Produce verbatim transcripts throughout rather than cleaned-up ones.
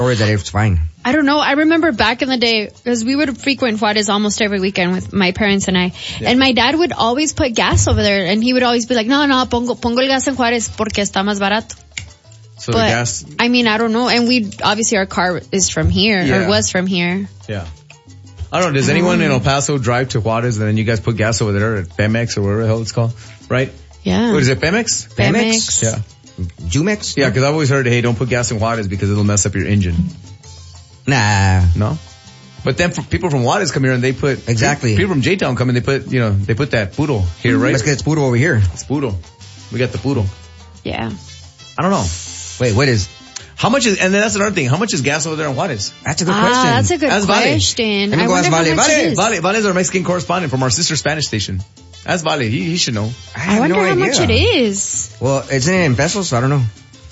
Or that it's fine. I don't know. I remember back in the day, because we would frequent Juarez almost every weekend with my parents and I. Yeah. And my dad would always put gas over there. And he would always be like, no, no, pongo, pongo el gas en Juarez porque está más barato. So but, the gas... I mean, I don't know. And we, obviously our car is from here, yeah. or was from here. Yeah. I don't know. Does anyone um, in El Paso drive to Juarez and then you guys put gas over there at Pemex or whatever the hell it's called? Right? Yeah. What is it, Pemex? Pemex. Yeah. Jumex? Yeah, because I've always heard, hey, don't put gas in Juarez because it'll mess up your engine. Nah. No? But then for people from Juarez come here and they put... Exactly. People from J-Town come and they put, you know, they put that puro here, right? Let's get it's puro over here. It's puro. We got the puro. Yeah. I don't know. Wait, what is... How much is, and then that's another thing, how much is gas over there in Juarez? That's a good ah, question. that's a good Ask question. Vale. I wonder Vale. how much Vale. it is. Vale, Vale is our Mexican correspondent from our sister Spanish station. Ask Vale, he, he should know. I, I wonder no how idea. much it is. Well, isn't it in pesos? So I don't know.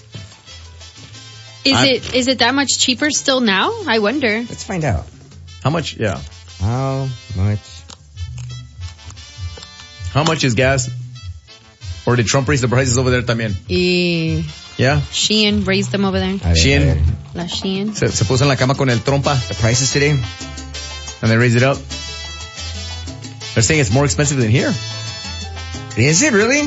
Is I, it, is it that much cheaper still now? I wonder. Let's find out. How much, yeah. How much? How much is gas? Or did Trump raise the prices over there también? Eh, Yeah? Shein raised them over there. Shein. La Shein. Se, se puso en la cama con el trompa. The prices today? And they raised it up. They're saying it's more expensive than here. Is it really?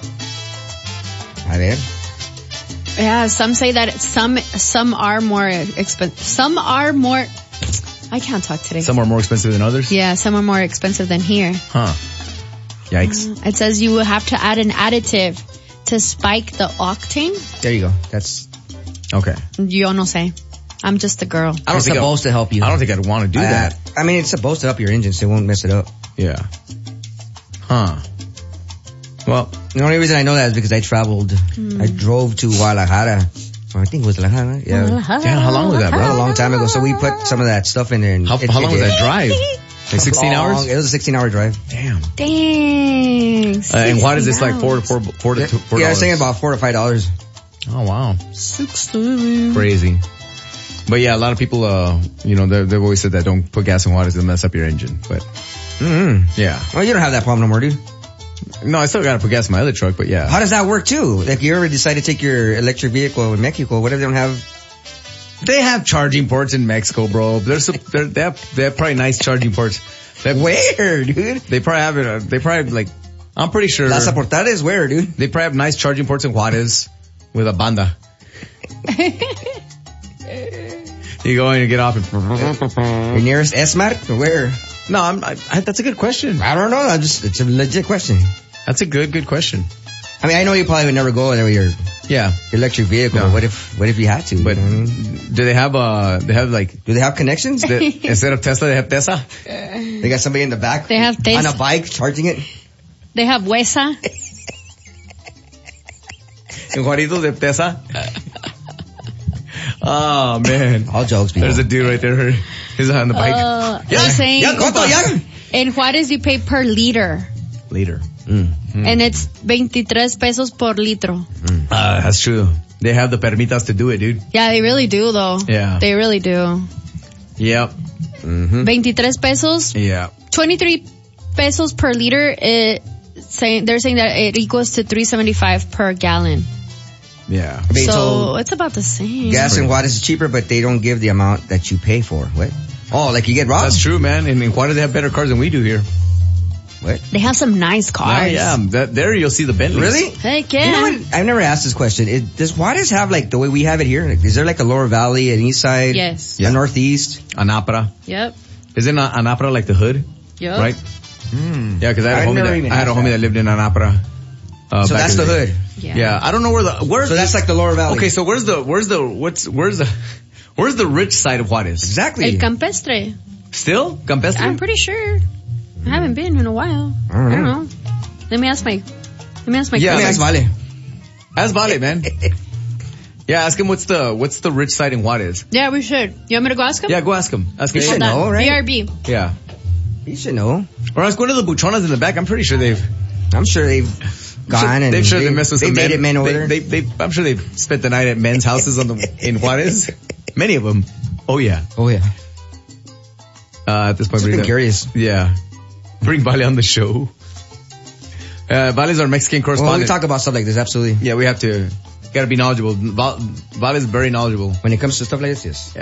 A ver. Yeah, some say that some, some are more expensive. Some are more, I can't talk today. Some are more expensive than others? Yeah, some are more expensive than here. Huh. Yikes. Uh, it says you will have to add an additive to spike the octane. There you go. That's... Okay. Yo no sé. I'm just a girl. I don't it's supposed to help you. I don't think I'd want to do uh, that. I mean, it's supposed to help your engine so it won't mess it up. Yeah. Huh. Well, the only reason I know that is because I traveled. Hmm. I drove to Guadalajara. Or I think it was Guadalajara. Yeah. Damn, how long was that, bro? A long time ago. So we put some of that stuff in there. And how it, how long it, was that drive? Like sixteen long, hours? It was a sixteen hour drive. Damn. Dang. Uh, and why is this like four, four, four to two, four Yeah, I was saying about four to five dollars. Oh, wow. sixteen Crazy. But yeah, a lot of people, uh, you know, they've always said that don't put gas in water, it'll mess up your engine. But, mm-hmm. yeah. Well, you don't have that problem no more, dude. No, I still gotta put gas in my other truck, but yeah. How does that work too? Like you ever decide to take your electric vehicle in Mexico, what if they don't have... They have charging ports in Mexico, bro. There's some, they're, they have, they have probably nice charging ports. Have, where, dude? They probably have it, uh, they probably like, I'm pretty sure. Las Portales, where, dude? They probably have nice charging ports in Juarez with a banda. You go in and get off and... Your nearest S-Mart? Or where? No, I'm, I, I, that's a good question. I don't know. I just, it's a legit question. That's a good, good question. I mean, I know you probably would never go there with your yeah electric vehicle. No. What if what if you had to? But you know what I mean? Do they have uh they have like do they have connections? They, instead of Tesla, they have Tesa. They got somebody in the back. They have Tesa. On a bike charging it. They have Huesa. En Juaritos de Tesa. Oh man! All jokes. People. There's a dude right there. He's on the bike. Uh, yeah, saying, yeah, compa. Yeah. In Juarez, you pay per liter. Liter. Mm. Mm. And it's veintitrés pesos por litro. Mm. Uh, that's true. They have the permitas to do it, dude. Yeah, they really do, though. Yeah. They really do. Yep. Mm-hmm. veintitrés pesos. Yeah. twenty-three pesos per liter. It, saying, they're saying that it equals to three seventy-five per gallon. Yeah. I mean, so, so it's about the same. Gas in Juarez is cheaper, but they don't give the amount that you pay for. What? Oh, like you get robbed? That's true, man. And in Juarez, they have better cars than we do here. What? They have some nice cars. Oh, yeah. That, there you'll see the Bentleys. Really? Heck yeah. You know what? I've never asked this question. It, does Juarez have like the way we have it here? Like, is there like a lower valley, an east side? Yes. A Yeah. northeast? Anapra. Yep. Isn't Anapra like the hood? Yep. Right? Mm. Yeah, because I had a I've homie never that, even I had a asked homie that. that lived in Anapra. Uh, So back that's in the day. hood. Yeah. Yeah, I don't know where the where's So that's like the lower valley. Okay, so where's the where's the what's where's the where's the rich side of Juarez? Exactly. El Campestre. Still Campestre? I'm pretty sure. I haven't been in a while. I don't I don't know. know. Let me ask my. Let me ask my. Yeah, Let me ask Vale. Ask Vale, man. Yeah, ask him what's the what's the rich side in Juarez. Yeah, we should. You want me to go ask him? Yeah, go ask him. Ask You him. should know, right? B R B. Yeah. You should know. Or ask one of the buchonas in the back. I'm pretty sure they've I'm sure they've gone sure, and they've sure they, they messed with they some dated men over they, there. They, they, I'm sure they've spent the night at men's houses on the in Juarez. Many of them. Oh yeah. Oh yeah. Uh, at this point, Just bring been that- curious. Yeah. Bring Vale on the show. Uh, Vale's our Mexican Well, correspondent. we talk about stuff like this, absolutely. Yeah, we have to. Gotta be knowledgeable. Val, Vale is very knowledgeable. When it comes to stuff like this, yes. Yeah.